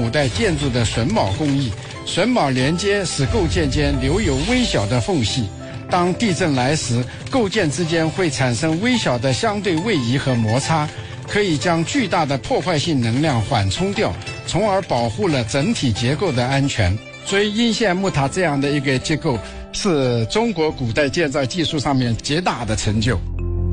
古代建筑的榫卯工艺，榫卯连接使构件间留有微小的缝隙。当地震来时，构件之间会产生微小的相对位移和摩擦，可以将巨大的破坏性能量缓冲掉，从而保护了整体结构的安全。所以阴线木塔这样的一个结构是中国古代建造技术上面极大的成就。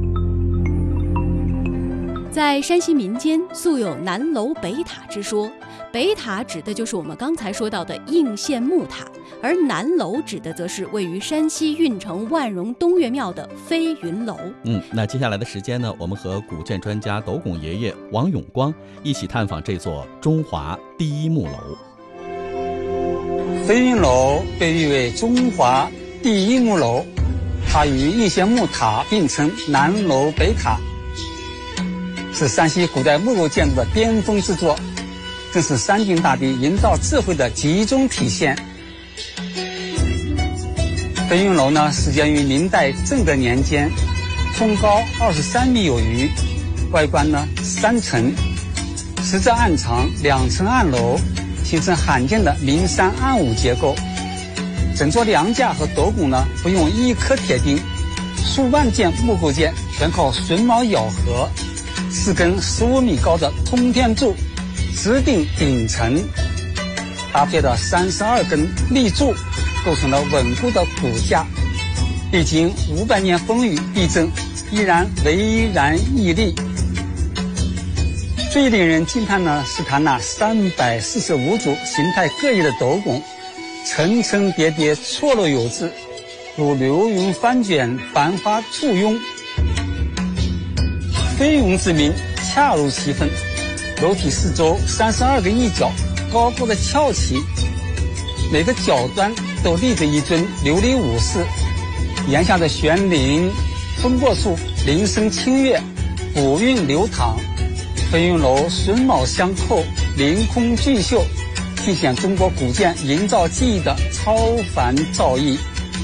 在山西民间素有南楼北塔之说，北塔指的就是我们刚才说到的应线木塔，而南楼指的则是位于山西运城万荣东岳庙的飞云楼。 那接下来的时间呢，我们和古建专家斗拱爷爷王永光一起探访这座中华第一木楼。 飞云楼被誉为中华第一木楼，它与应线木塔并称南楼北塔，是山西古代木构建筑的巅峰之作，更是山峻大地营造智慧的集中体现。飞云楼呢，始建于明代正德年间，冲高23米有余，外观呢3层，10字暗长，2层暗楼，形成罕见的明山暗五结构。整座梁架和斗拱呢，不用一颗铁钉，数万件木构件全靠榫卯咬合，4根15米高的通天柱直顶顶层，搭配的32根立柱构成了稳固的骨架，历经500年风雨地震，依然巍然屹立。最令人惊叹呢，是它那345组形态各异的斗拱，层层叠叠，错落有致，如流云翻卷，繁花簇拥。飞云之名恰如其分，楼体四周32个翼角高高的翘起，每个角端都立着一尊琉璃武士，檐下的悬铃风过处铃声清越，古韵流淌。飞云楼榫卯相扣，凌空俊秀，尽显中国古建营造技艺的超凡造诣。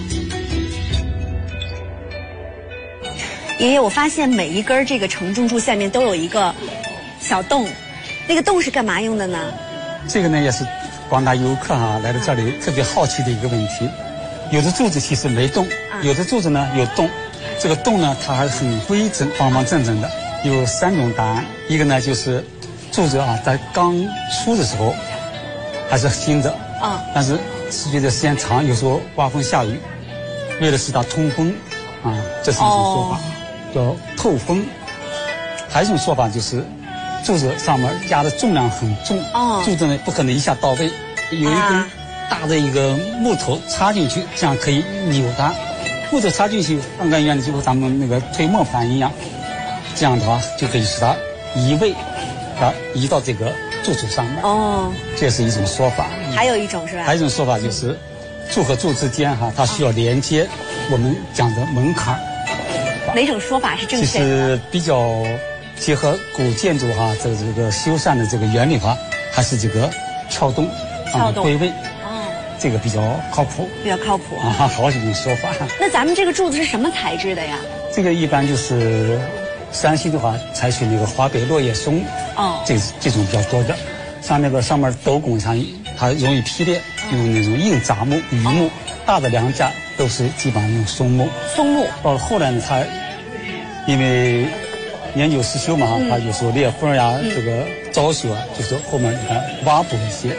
爷爷，我发现每一根这个承重柱下面都有一个小洞，那个洞是干嘛用的呢？ 这个呢也是广大游客来到这里特别好奇的一个问题。有的柱子其实没洞，有的柱子呢有洞，这个洞呢它还是很规整方方正正的。有3种答案，一个呢就是柱子在刚出的时候还是新的但是持续的时间长，有时候刮风下雨，为了使它通风这是一种说法，叫透风。还有一种说法就是柱子上面加的重量很重，柱子呢不可能一下到位，有一根大的一个木头插进去，这样可以扭它。木头插进去放在原理就和咱们那个推磨盘一样，这样的话就可以使它移位，移到这个柱子上面。这是一种说法。 还有一种是吧？ 还有一种说法就是柱和柱之间它需要连接我们讲的门槛。 哪种说法是正确的？ 其实比较结合古建筑这个修缮的这个原理还是这个撬洞归位。这个比较靠谱。 比较靠谱好几种说法。 那咱们这个柱子是什么材质的呀？ 这个一般就是山西的话采取那个华北落叶松这种比较多的。像那个上面斗拱上它容易劈裂，用那种硬杂木、榆木，大的梁架都是基本上用松木。到了后来呢，它因为年久失修嘛它有时候裂缝这个遭朽就是后面你看挖补一些